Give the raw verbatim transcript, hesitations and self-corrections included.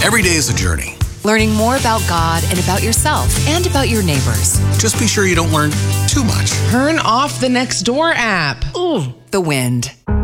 Every day is a journey. Learning more about God and about yourself and about your neighbors. Just be sure you don't learn too much. Turn off the Nextdoor app. Ooh, the wind.